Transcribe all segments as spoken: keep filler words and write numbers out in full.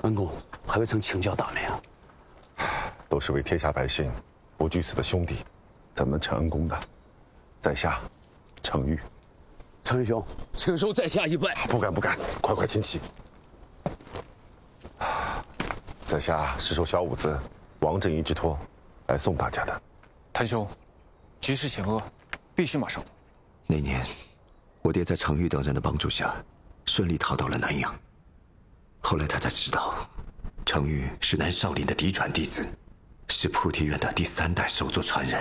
恩公还未曾请教大名啊。 都是为天下百姓不惧死的兄弟，怎么陈恩公的？在下程昱。 程昱兄，请受在下一拜。 不敢不敢，快快请起。在下是受小五子王正一之托，来送大家的。 谭兄，局势险恶，必须马上走。 那年，我爹在程昱等人的帮助下，顺利逃到了南阳。后来他才知道，程昱是南少林的嫡传弟子，是菩提院的第三代首座传人。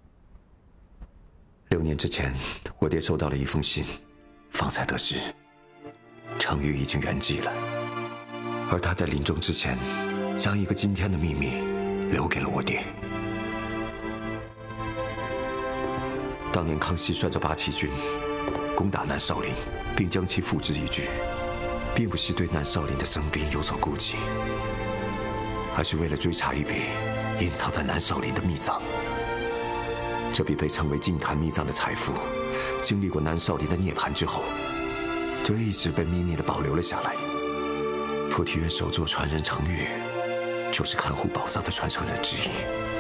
六年之前，我爹收到了一封信，方才得知，程昱已经圆寂了。而他在临终之前，将一个惊天的秘密留给了我爹。当年康熙率着八旗军攻打南少林，并将其付之一炬，并不是对南少林的僧兵有所顾忌，而是为了追查一笔隐藏在南少林的秘藏。这笔被称为净坛秘藏的财富，经历过南少林的涅槃之后，就一直被秘密地保留了下来。菩提院首座传人程昱，就是看护宝藏的传承人之一。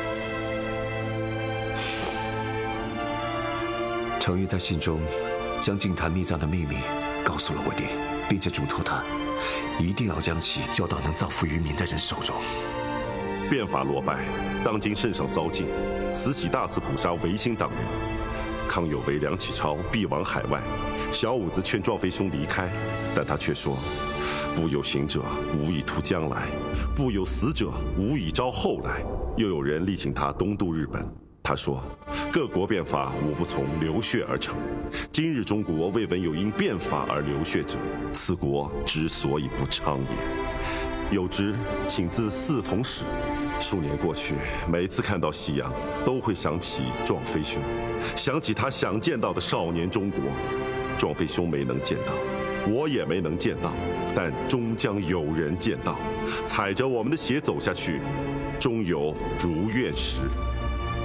程昱在信中将净坛秘藏的秘密告诉了我爹，并且嘱托他一定要将其交到能造福于民的人手中。 变法落败，当今圣上遭禁，慈禧大肆捕杀维新党人。康有为、梁启超必往海外，小五子劝壮飞兄离开，但他却说：“不有行者，无以图将来；不有死者，无以招后来。”又有人力请他东渡日本，他说：“各国变法无不从流血而成，今日中国未闻有因变法而流血者，此国之所以不昌也。”有之，请自四同始。数年过去，每次看到夕阳，都会想起壮飞兄，想起他想见到的少年中国。壮飞兄没能见到，我也没能见到，但终将有人见到，踩着我们的血走下去，终有如愿时。